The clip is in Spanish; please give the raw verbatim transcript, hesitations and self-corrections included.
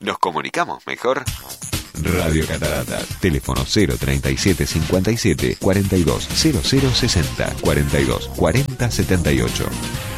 nos comunicamos mejor. Radio Catarata, teléfono cero treinta y siete cincuenta y siete cuarenta y dos cero cero sesenta cuarenta y dos cuarenta setenta y ocho.